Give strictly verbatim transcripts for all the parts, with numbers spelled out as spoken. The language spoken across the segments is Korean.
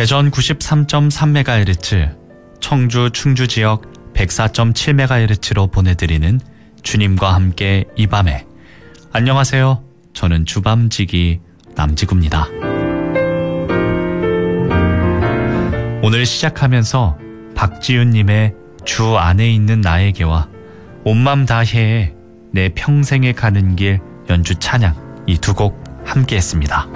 대전 구십삼 점 삼 메가헤르츠, 청주 충주 지역 백사 점 칠 메가헤르츠로 보내드리는 주님과 함께 이 밤에. 안녕하세요. 저는 주밤지기 남지구입니다. 오늘 시작하면서 박지윤님의 주 안에 있는 나에게와 온맘 다해의 내 평생에 가는 길 연주 찬양, 이 두 곡 함께 했습니다.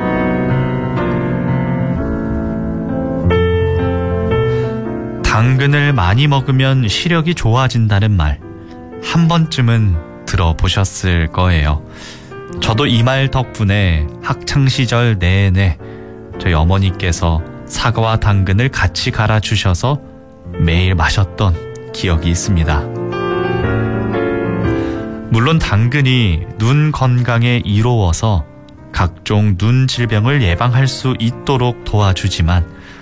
당근을 많이 먹으면 시력이 좋아진다는 말, 한 번쯤은 들어보셨을 거예요. 저도 이 말 덕분에 학창시절 내내 저희 어머니께서 사과와 당근을 같이 갈아주셔서 매일 마셨던 기억이 있습니다. 물론 당근이 눈 건강에 이로워서 각종 눈 질병을 예방할 수 있도록 도와주지만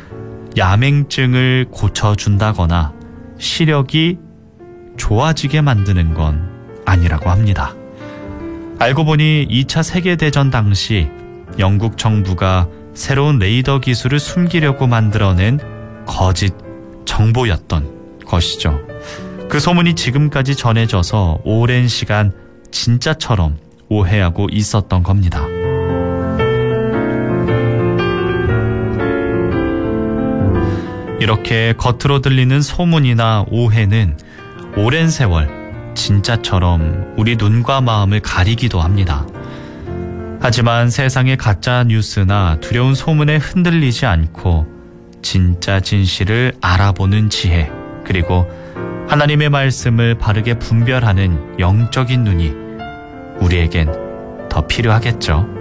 야맹증을 고쳐준다거나 시력이 좋아지게 만드는 건 아니라고 합니다. 알고 보니 이 차 세계대전 당시 영국 정부가 새로운 레이더 기술을 숨기려고 만들어낸 거짓 정보였던 것이죠. 그 소문이 지금까지 전해져서 오랜 시간 진짜처럼 오해하고 있었던 겁니다. 이렇게 겉으로 들리는 소문이나 오해는 오랜 세월 진짜처럼 우리 눈과 마음을 가리기도 합니다. 하지만 세상의 가짜 뉴스나 두려운 소문에 흔들리지 않고 진짜 진실을 알아보는 지혜, 그리고 하나님의 말씀을 바르게 분별하는 영적인 눈이 우리에겐 더 필요하겠죠.